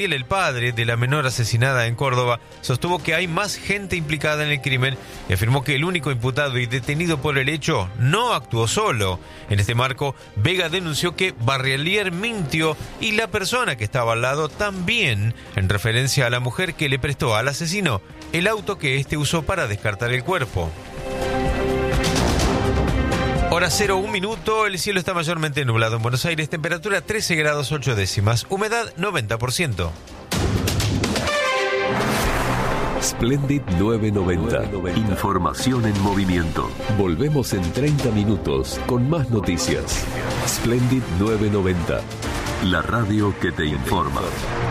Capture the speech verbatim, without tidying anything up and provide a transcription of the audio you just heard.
El padre de la menor asesinada en Córdoba sostuvo que hay más gente implicada en el crimen y afirmó que el único imputado y detenido por el hecho no actuó solo. En este marco, Vega denunció que Barrialier mintió y la persona que estaba al lado también, en referencia a la mujer que le prestó al asesino el auto que éste usó para descartar el cuerpo. Hora cero, un minuto, el cielo está mayormente nublado en Buenos Aires, temperatura trece grados ocho décimas, humedad noventa por ciento. Splendid novecientos noventa. Información en movimiento. Volvemos en treinta minutos con más noticias. Splendid novecientos noventa. La radio que te informa.